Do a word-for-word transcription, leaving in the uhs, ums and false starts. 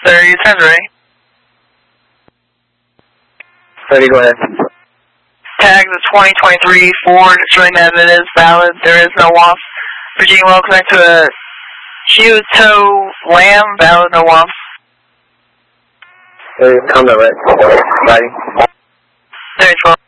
thirty, ten ready. thirty, go ahead. Tag the twenty twenty-three Ford, showing that it is valid. There is no W A F. Virginia will connect to a Q-tow Lamb, valid, no W A F. thirty, combat right. Riding. thirty, twelve.